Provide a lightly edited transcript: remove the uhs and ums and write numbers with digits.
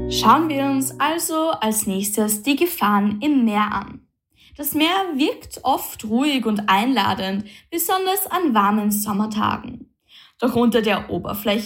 Schauen wir uns also als nächstes die Gefahren im Meer an. Das Meer wirkt oft ruhig und einladend, besonders an warmen Sommertagen. Doch unter der Oberfläche